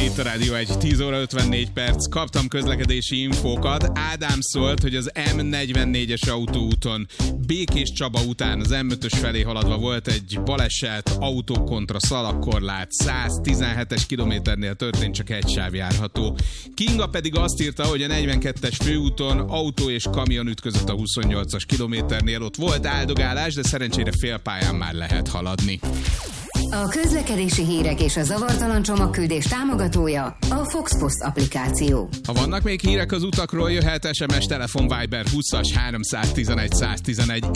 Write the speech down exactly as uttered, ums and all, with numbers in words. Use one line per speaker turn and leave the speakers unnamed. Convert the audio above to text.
Itt a Rádió egy, tíz óra ötvennégy perc. Kaptam közlekedési infókat. Ádám szólt, hogy az M negyvennégyes autóúton Békés Csaba után az M ötös felé haladva volt egy baleset, autó kontra szalagkorlát, száztizenhetes kilométernél történt, csak egy sáv járható. Kinga pedig azt írta, hogy a negyvenkettes főúton autó és kamion ütközött a huszonnyolcas kilométernél. Ott volt áldogálás, de szerencsére félpályán már lehet haladni.
A közlekedési hírek és a zavartalan csomagküldés támogatója a Fox Post applikáció.
Ha vannak még hírek az utakról, jöhet es em es, telefon, Viber húszas háromszáztizenegy száztizenegy.